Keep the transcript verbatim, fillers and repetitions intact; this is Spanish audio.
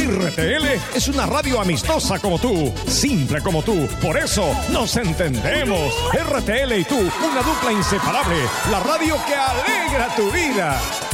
R T L es una radio amistosa como tú, simple como tú. Por eso nos entendemos. R T L y tú, una dupla inseparable. La radio que alegra tu vida.